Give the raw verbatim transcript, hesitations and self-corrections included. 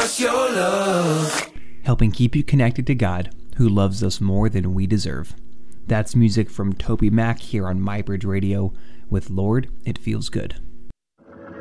us your love. Helping keep you connected to God, who loves us more than we deserve. That's music from Toby Mac here on MyBridge Radio with Lord, It Feels Good.